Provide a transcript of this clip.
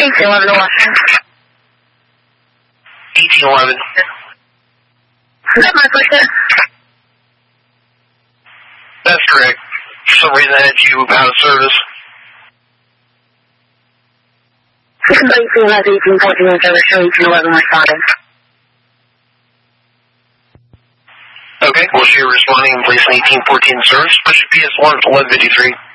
1811 to Washington. 1811. Is that my first hit? That's correct. For some reason I had you out of service. 18 has 1814 in service, show 1811 responding. Okay, well, you're responding and placing 1814 in service. Push PS1 1153.